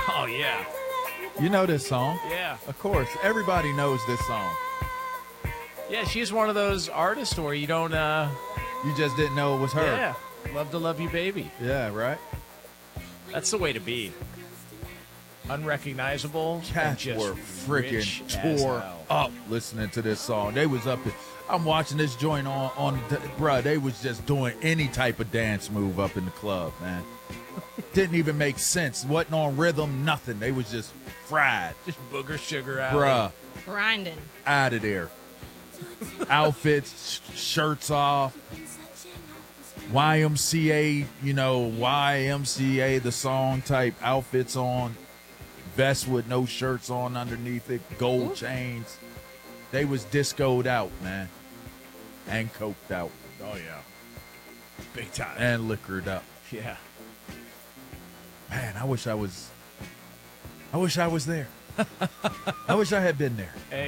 Oh, yeah. You know this song. Yeah. Of course. Everybody knows this song. Yeah, she's one of those artists where you don't, You just didn't know it was her. yeah, love to love you, baby. Yeah, right? That's the way to be. Unrecognizable. and Cats just were rich freaking as tore hell. up listening to this song. They was up. I'm watching this joint bruh. They was just doing any type of dance move up in the club, man. Didn't even make sense. Wasn't on rhythm, nothing. They was just fried. Just booger sugar out. Bruh, Grinding. out of there. Outfits, shirts off. YMCA, YMCA, the song type outfits on. Vests with no shirts on underneath it. Gold chains. They was discoed out, man. And coked out. Oh, yeah. Big time. And liquored up. Yeah. Man, I wish I was there. I wish I had been there.